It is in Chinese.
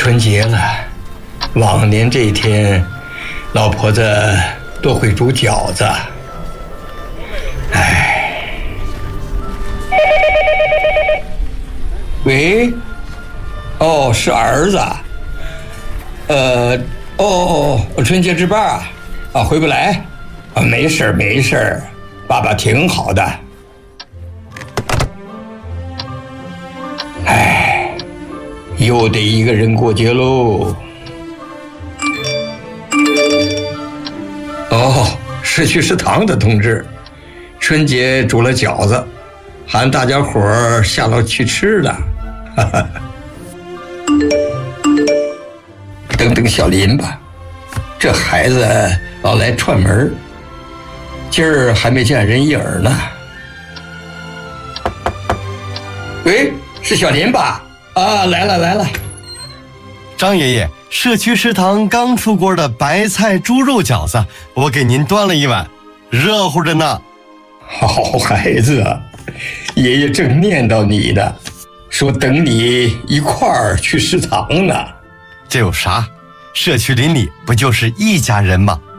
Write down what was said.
春节了，往年这一天，老婆子都会煮饺子。哎，喂，哦，是儿子。春节值班啊，回不来啊，没事儿没事儿，爸爸挺好的。哎，又得一个人过节喽。哦，市区食堂的同志，春节煮了饺子，喊大家伙儿下楼去吃的。哈哈。等等小林吧，这孩子老来串门，今儿还没见人影呢。喂，是小林吧？啊，来了。 张爷爷，社区食堂刚出锅的白菜猪肉饺子，我给您端了一碗，热乎着呢。 好孩子啊，爷爷正念叨你呢，说等你一块儿去食堂呢。 这有啥？社区邻里不就是一家人吗？